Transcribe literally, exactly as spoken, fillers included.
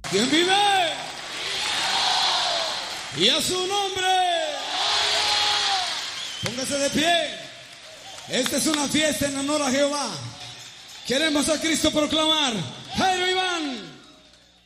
¿Quién vive? Y a su nombre. Póngase de pie. Esta es una fiesta en honor a Jehová. Queremos a Cristo proclamar. Jairo y